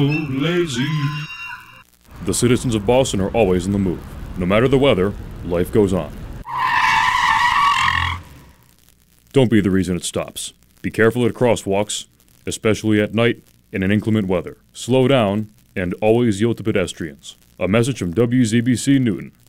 lazy. The citizens of Boston are always in the move. No matter the weather, life goes on. Don't be the reason it stops. Be careful at crosswalks, especially at night and in inclement weather. Slow down and always yield to pedestrians. A message from WZBC Newton.